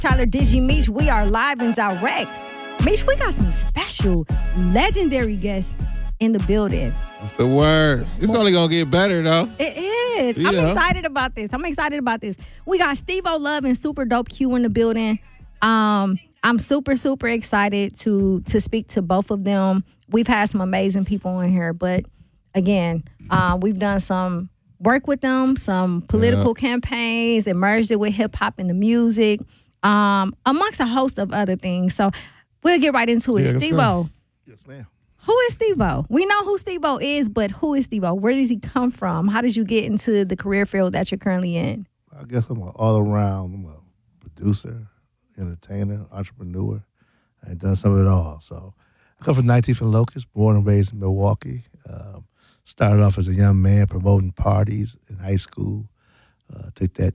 Tyler Digi Meech. We are live and direct. Meech, we got some special, legendary guests in the building. What's the word? It's only gonna get better though. It is. Yeah. I'm excited about this. We got Steve-O Love and Super Dope Q in the building. I'm super excited to speak to both of them. We've had some amazing people in here, but again, we've done some work with them, some political campaigns, and merged it with hip hop and the music, amongst a host of other things. So we'll get right into it. Yeah, Steve-O. Yes, ma'am. Who is Steve-O? We know who Steve-O is, but who is Steve-O? Where does he come from? How did you get into the career field that you're currently in? I guess I'm all around. I'm a producer, entertainer, entrepreneur. I've done some of it all. So I come from 19th and Locust, born and raised in Milwaukee. Started off as a young man promoting parties in high school. Took that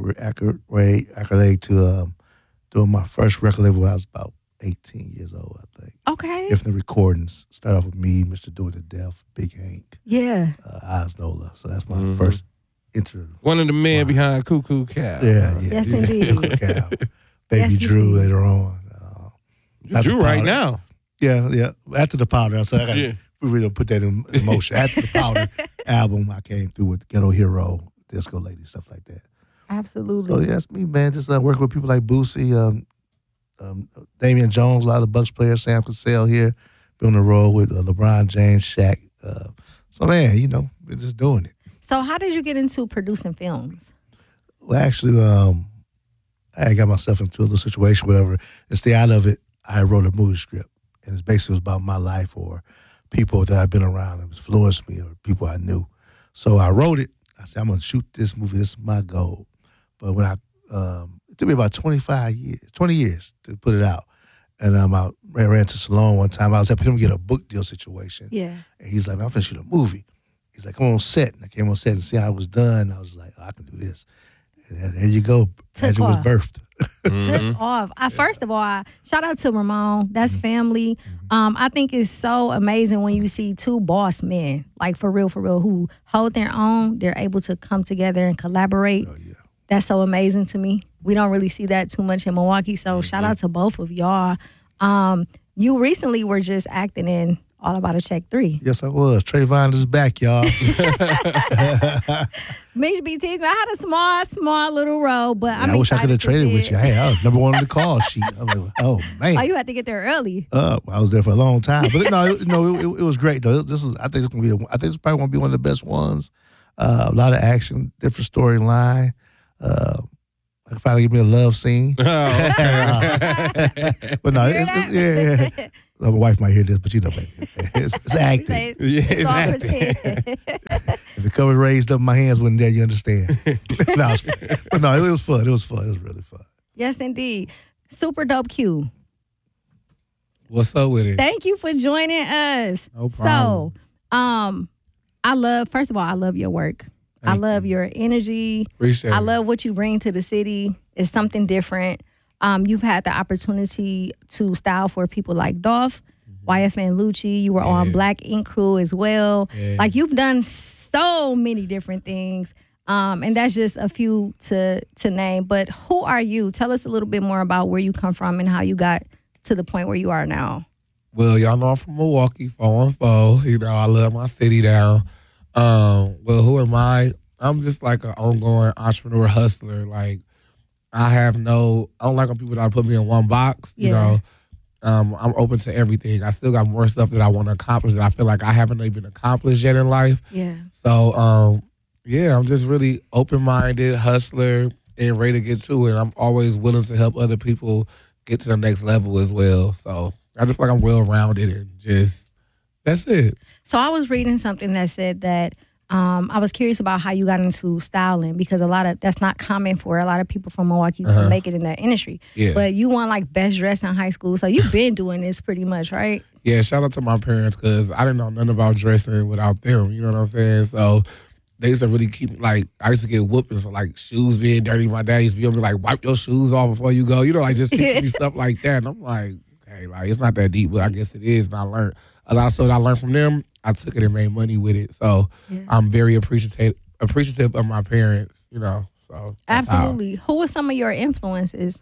accolade to doing my first record label when I was about 18 years old, I think. Okay. If the recordings started off with me, Mr. Do It to Death, Big Hank, Yeah. Oz Nola. So that's my first intro. One of the men behind Cuckoo Cow. Yeah. Yes, indeed. Cow. Baby Yes, Drew indeed. later on. Drew right now. Yeah. After the Powder, so I got Yeah. we really put that in motion. After the Powder album, I came through with Ghetto Hero, Disco Lady, stuff like that. Absolutely. So yeah, that's me, man. Just working with people like Boosie, Damian Jones, a lot of the Bucks players, Sam Cassell here, been on the road with LeBron James, Shaq. So man, we're just doing it. So how did you get into producing films? Well, actually, I got myself into a little situation, whatever. To stay out of it, I wrote a movie script, and it's basically about my life or people that I've been around that influenced me or people I knew. So I wrote it. I said, I'm going to shoot this movie. This is my goal. But when it took me about 20 years to put it out. And I ran to Salone one time. I was helping him get a book deal situation. Yeah. And he's like, man, I'm finna shoot a movie. He's like, come on set. And I came on set and see how it was done. I was like, I can do this. And there you go. Magic was birthed. Took off. First of all, shout out to Ramon. That's family. I think it's so amazing when you see two boss men, like for real, who hold their own. They're able to come together and collaborate. Oh, yeah. That's so amazing to me. We don't really see that too much in Milwaukee. So shout out to both of y'all. You recently were just acting in All About a Check 3. Yes, I was. Trayvon is back, y'all. Mitch B. Teasman, I had a small little role, but I wish I could have traded with you. Hey, I was number one on the call sheet. I was like, oh, man. Oh, you had to get there early. I was there for a long time. But it was great, though. I think it's probably going to be one of the best ones. A lot of action, different storyline. I finally give me a love scene. But no, yeah. My wife might hear this, but it's acting. It's all pretend. If the cover raised up, my hands wasn't there, you understand. But no, it was fun. It was really fun. Yes, indeed. Super Dope Q. What's up with it? Thank you for joining us. No problem. So, first of all, I love your work. I love your energy. Appreciate it. I love what you bring to the city. It's something different. You've had the opportunity to style for people like Dolph, YFN Lucci. You were on Black Ink Crew as well. Yeah. Like, you've done so many different things. And that's just a few to name. But who are you? Tell us a little bit more about where you come from and how you got to the point where you are now. Well, y'all know I'm from Milwaukee, 414. I love my city down. Well, who am I? I'm just like an ongoing entrepreneur hustler. Like, I don't like when people that put me in one box. You know, I'm open to everything. I still got more stuff that I want to accomplish that I feel like I haven't even accomplished yet in life. Yeah. So, I'm just really open-minded, hustler, and ready to get to it. I'm always willing to help other people get to the next level as well. So I just feel like I'm well-rounded and just, that's it. So I was reading something that said that I was curious about how you got into styling because that's not common for a lot of people from Milwaukee to make it in that industry. Yeah. But you won like best dress in high school, so you've been doing this pretty much, right? Yeah, shout out to my parents because I didn't know nothing about dressing without them. You know what I'm saying? So they used to really keep, like, I used to get whoopings for, like, shoes being dirty. My dad used to be able to, like, wipe your shoes off before you go. You know, like, just teaching me stuff like that. And I'm like, okay, like, it's not that deep, but I guess it is. And I learned a lot of stuff that I learned from them. I took it and made money with it. So I'm very appreciative of my parents, you know. So absolutely. Who were some of your influences?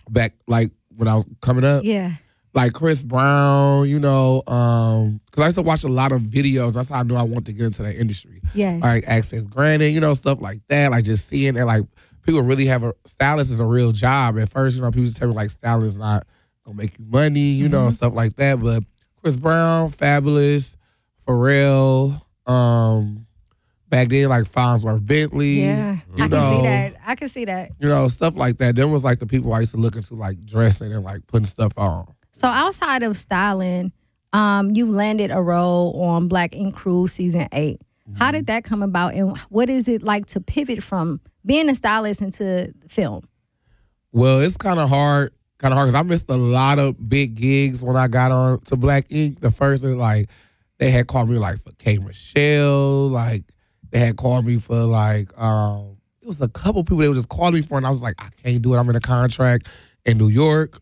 back like when I was coming up. Yeah. Like Chris Brown, you know, because I used to watch a lot of videos. That's how I knew I wanted to get into that industry. Yes. Like Access Granted, you know, stuff like that. Like just seeing that, like people really have a stylist is a real job. At first, you know, people tell me like stylist is not gonna make you money, you know, stuff like that. But Chris Brown, Fabulous, Pharrell, back then like Farnsworth Bentley. Yeah. You I know, can see that. I can see that. You know, stuff like that. Them was like the people I used to look into like dressing and like putting stuff on. So outside of styling, you landed a role on Black Ink Crew season 8. How did that come about, and what is it like to pivot from being a stylist into film? Well, it's kind of hard because I missed a lot of big gigs when I got on to Black Ink. The first is like they had called me like for K Michelle, like they had called me for like it was a couple people they would just call me for, and I was like, I can't do it. I'm in a contract in New York,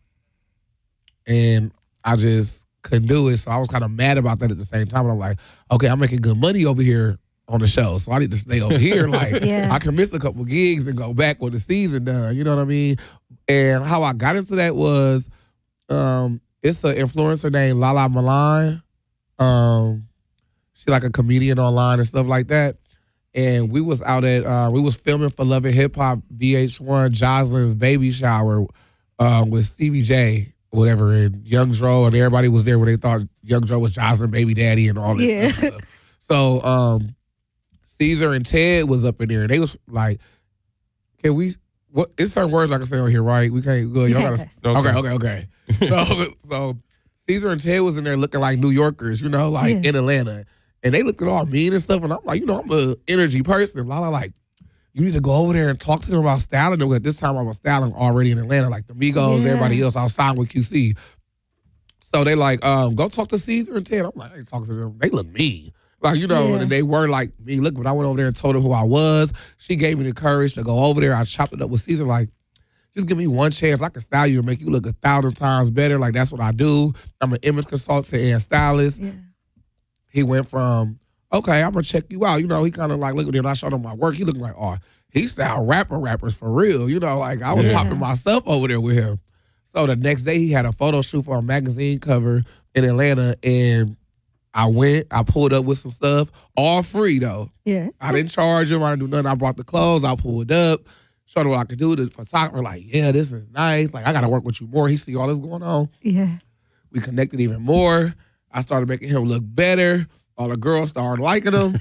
and I just couldn't do it. So I was kind of mad about that at the same time. And I'm like, okay, I'm making good money over here on the show, so I need to stay over here. Like, Yeah. I can miss a couple gigs and go back when the season done. You know what I mean? And how I got into that was, it's an influencer named Lala Milan. She like a comedian online and stuff like that. And we was out at, we was filming for Love and Hip Hop VH1 Jocelyn's baby shower with Stevie J, whatever, and Young Dro, and everybody was there when they thought Young Dro was Jocelyn baby daddy and all that Yeah. stuff. So Caesar and Ted was up in there, and they was like, "Can we? What? It's certain words I can say on here, right? We can't. Good. Y'all Yes. gotta. Okay. So Caesar and Ted was in there looking like New Yorkers, you know, like Yeah. in Atlanta, and they looked at all mean and stuff. And I'm like, you know, I'm a energy person. Lala like, you need to go over there and talk to them about styling. And at this time, I was styling already in Atlanta, like the Migos, Yeah. everybody else. I was signed with QC. So they like, go talk to Caesar and Ted. I'm like, I ain't talking to them. They look mean. Like, you know, Yeah. and they were like me. Look, when I went over there and told her who I was, she gave me the courage to go over there. I chopped it up with Caesar, like, just give me one chance. I can style you and make you look 1,000 times better. Like, that's what I do. I'm an image consultant and stylist. Yeah. He went from, okay, I'm going to check you out. You know, he kind of like, look at him. I showed him my work. He looked like, oh, he style rappers for real. You know, like, I was Yeah. popping myself over there with him. So the next day, he had a photo shoot for a magazine cover in Atlanta, and I went, I pulled up with some stuff, all free though. Yeah. I didn't charge him, I didn't do nothing. I brought the clothes, I pulled up, showed him what I could do. The photographer like, yeah, this is nice. Like, I gotta work with you more. He see all this going on. Yeah. We connected even more. I started making him look better. All the girls started liking him.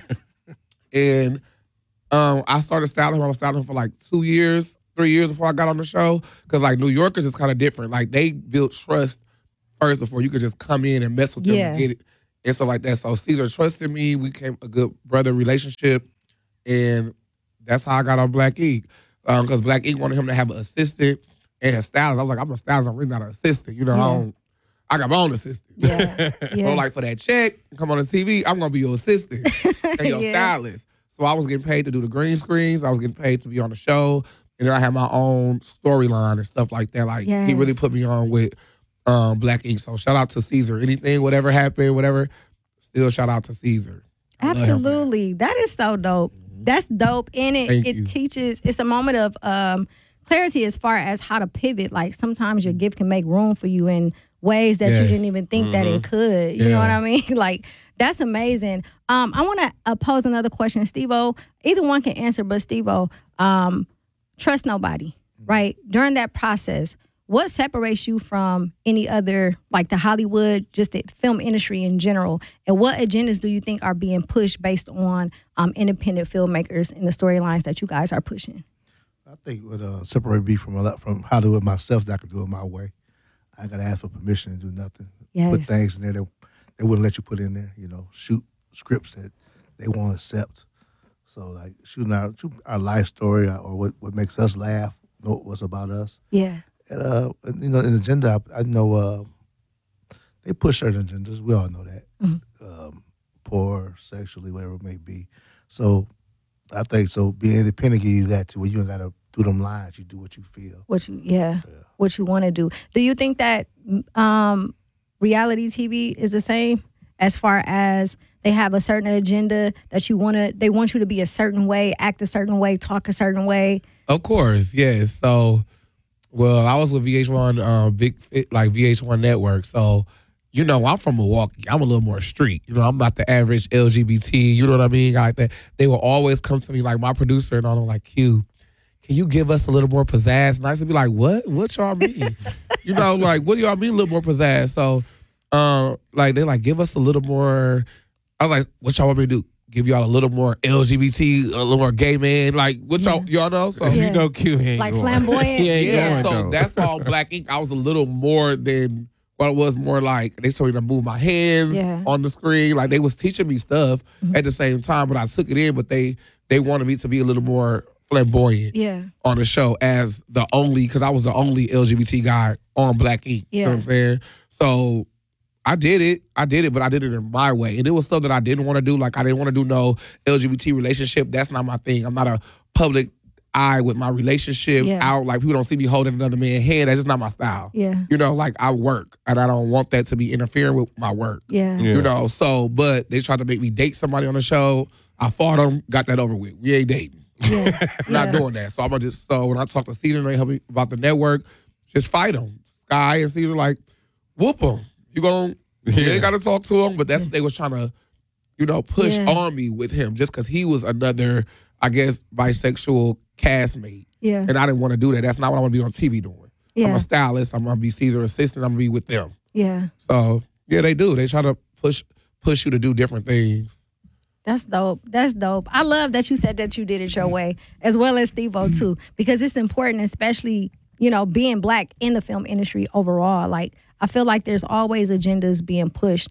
And I started styling him. I was styling him for like 2 years, 3 years before I got on the show. Because like New Yorkers is kind of different. Like, they built trust first before you could just come in and mess with them Yeah. and get it. And stuff like that. So Caesar trusted me. We became a good brother relationship. And that's how I got on Black Ink. Because Black Ink wanted him to have an assistant and a stylist. I was like, I'm a stylist. I'm really not an assistant. You know, Yeah. I got my own assistant. Yeah. So Yeah. like for that check, come on the TV, I'm going to be your assistant and your Yeah. stylist. So I was getting paid to do the green screens. I was getting paid to be on the show. And then I had my own storyline and stuff like that. Like, he Yes. really put me on with Black Ink. So shout out to Caesar. Anything, whatever happened, whatever, still shout out to Caesar. I love him for that. Absolutely. That is so dope. That's dope. And Thank it you. teaches, it's a moment of clarity as far as how to pivot. Like, sometimes your gift can make room for you in ways that you Yes. didn't even think that it could. You know Yeah. what I mean? Like, that's amazing. I want to pose another question. Steve-O, either one can answer, but Steve-O, trust nobody, right? During that process, what separates you from any other, like the Hollywood, just the film industry in general? And what agendas do you think are being pushed based on independent filmmakers and the storylines that you guys are pushing? I think what separate me from a lot from Hollywood myself, that I could do it my way. I got to ask for permission to do nothing. Yes. Put things in there that they wouldn't let you put in there. You know, shoot scripts that they won't accept. So like shooting our life story or what makes us laugh, know what's about us. Yeah. And you know, in the agenda, I know they push certain agendas. We all know that. Poor, sexually, whatever it may be. So I think so. Being independent give you that too, where you don't got to do them lines. You do what you feel. What you want to do. Do you think that reality TV is the same as far as they have a certain agenda that they want you to be a certain way, act a certain way, talk a certain way? Of course, yes. So Well, I was with VH1, like VH1 Network. So, you know, I'm from Milwaukee. I'm a little more street. You know, I'm not the average LGBT. You know what I mean? Like that. They will always come to me, like my producer and all. I'm like, Q, can you give us a little more pizzazz? And I used to be like, what? What y'all mean? You know, like, what do y'all mean a little more pizzazz? So, like, they're like, give us a little more. I was like, what y'all want me to do? Give y'all a little more LGBT, a little more gay man. Like, what y'all know? So, Yeah. You know Q ain't Like going. flamboyant? He ain't yeah, going, so though. that's all Black Ink. I was a little more than what it was, more like they told me to move my hands Yeah. on the screen. Like they was teaching me stuff at the same time, but I took it in, but they wanted me to be a little more flamboyant Yeah. on the show as the only, because I was the only LGBT guy on Black Ink. You know what I'm saying? So I did it, but I did it in my way. And it was stuff that I didn't want to do. Like I didn't want to do no LGBT relationship. That's not my thing. I'm not a public eye with my relationships out. Like people don't see me holding another man's hand. That's just not my style. Yeah. You know, like I work and I don't want that to be interfering with my work. Yeah. Yeah. You know, so, but they tried to make me date somebody on the show. I fought them, got that over with. We ain't dating. Yeah. I'm not doing that. So I'm gonna just, so when I talk to Caesar and they help me about the network, just fight them. Sky and Caesar like, whoop them. You ain't got to talk to him, but that's what they was trying to, you know, push on me with him just because he was another, I guess, bisexual castmate. Yeah. And I didn't want to do that. That's not what I want to be on TV doing. I'm Yeah. a stylist. I'm going to be Caesar assistant. I'm going to be with them. Yeah. So, yeah, they do. They try to push you to do different things. That's dope. That's dope. I love that you said that you did it your way, as well as Steve-O too, because it's important, especially, you know, being Black in the film industry overall. Like, I feel like there's always agendas being pushed,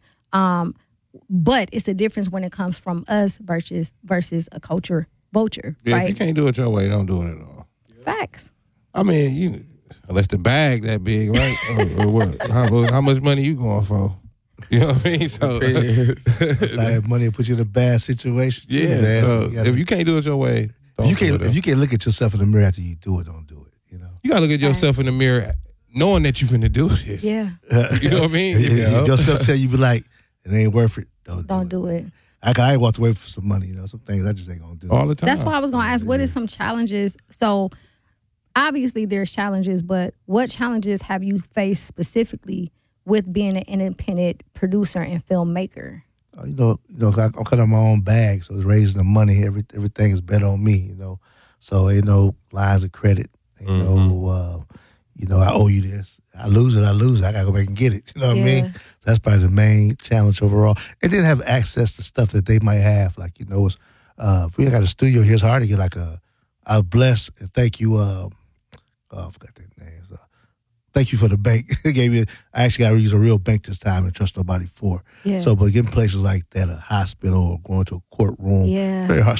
but it's a difference when it comes from us versus a culture vulture, Yeah, if right? you can't do it your way, don't do it at all. Facts. I mean, unless the bag that big, right? or what? How much money you going for? You know what I mean? So Sometimes that money will put you in a bad situation. yeah. Man. So you gotta- if you can't do it your way, don't if you do can't it. if you can't look at yourself in the mirror after you do it, don't do it. You know. You gotta look at yourself in the mirror, knowing that you're finna do this. Yeah. You know what I mean? If yourself tell you be like, it ain't worth it. Don't do it. I ain't walked away for some money. You know, some things I just ain't gonna do. All the time. That's why I was going to ask, what is some challenges? So obviously there's challenges, but what challenges have you faced specifically with being an independent producer and filmmaker? You know, I'm kind of my own bag, so it's raising the money. Everything is bet on me. You know, so ain't no lines of credit. You know, I owe you this. I lose it. I gotta go back and get it. You know what I mean? That's probably the main challenge overall. And then have access to stuff that they might have. Like, you know, if we ain't got a studio here, it's hard to get like I bless and thank you. I forgot their names. Thank you for the bank. They gave me. I actually got to use a real bank this time and trust nobody for. Yeah. So, but getting places like that, a hospital or going to a courtroom, Yeah. very hard.